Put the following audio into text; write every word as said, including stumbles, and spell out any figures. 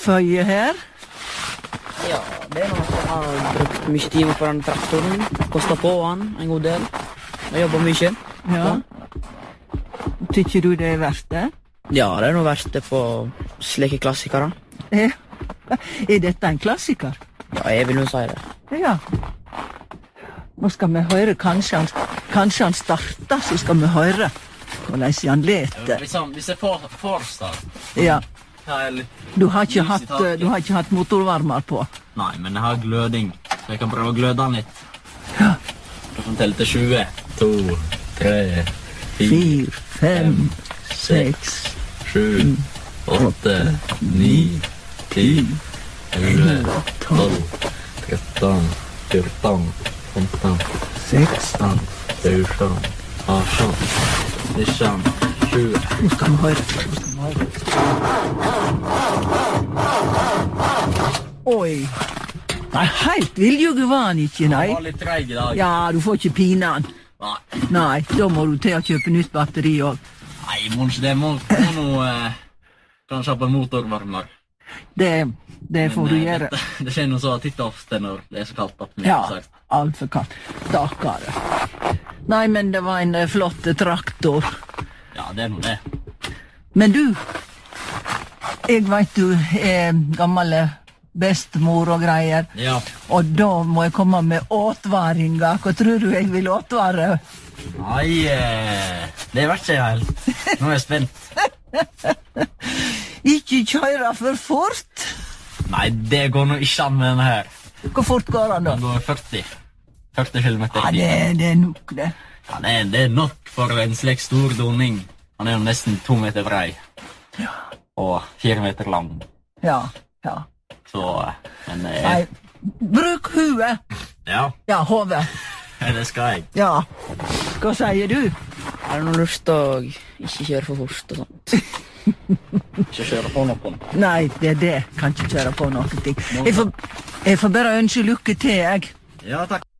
føye her? Ja, det er noe som har brukt mye timer på den traktoren. Kostet på han en god del. Jeg jobber mye. Ja. Tykker du det er verdt det? Ja, det er noe verdt det på slike klassikere. Er, er dette en klassiker? Ja, jeg vil jo si det. Ja. Nå skal vi høre, kanskje han, kanskje han starter, så skal vi høre hvordan han leter. Hvis, han, hvis jeg får, får start. Ja. Litt, du, har ikke hatt, du har ikke hatt motorvarmer på? Nei, men jeg har gløding, så jeg kan prøve å gløde han litt. Ja. Jeg kan telle til tjue. To, tre, fire, fem, seks, sju, åtte, ni, ti, elleve, tolv, tretton, fjorton, femton, sexton, sjutton, arton, nitton, tjue. Nå skal vi høre. Oi. Nei, helt viljuge var han ikke, nei. Han var litt treig i dag. Ja, du får ikke pine han. Nei. Nei, da må du til å kjøpe nytt batteri også. Nei, mons, det må, må noe eh, kanskje på en motorvarmer. Det, det får Men, du eh, gjøre. Dette, det skjer noe så titt ofte når det er så kaldt. At Ja, alt for kaldt. Stakkare. Nei, men det var en eh, flott traktor. Ja, det er noe det. Men du, jeg vet du er gammel bestemor og greier, Ja. og da må jeg komme med åtvaringer. Hva tror du jeg vil åtvare? Nei, eh, det vet ikke jeg helt. Nå er jeg spent. Ikke kjøre for fort. Nei, det går nå ikke an med denne her. Hvor fort går han da? Den går førti. førti kilometer Ja, i det, timen. det er nok det. Ja, det er, det er nok for en slik stor doning. Han er jo nesten to meter brei. Ja. Og fire meter lang. Ja, ja. Så, eh, men eh, Nei, bruk huet. ja, Ja, hodet. det skal jeg. Ja. Hva sier du? Har du noe lyst til å ikke kjøre for fort og sånt? Ikke kjøre på noen. Nei, det er det. Kan ikke kjøre på noen ting. Jeg får, jeg får bare ønske lykke til, jeg. Ja, takk.